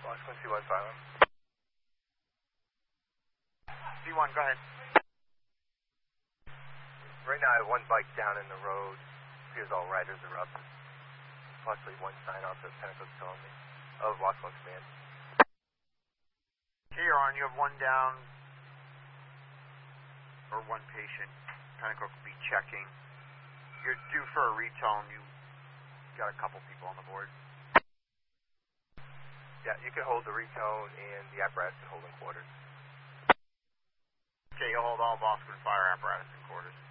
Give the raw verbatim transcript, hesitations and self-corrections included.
Washington C one silent. C one, go ahead. Right now I have one bike down in the road. Appears all riders are up. Possibly one sign off that Pinnacle's telling me. Of Washington Command. Okay, you're on. You have one down. Or one patient. Pinnacle could be checking. You're due for a retone. You got a couple people on the board. Yeah, you can hold the retone and the apparatus and holding quarters. Okay, you'll hold all Boston Fire apparatus in quarters.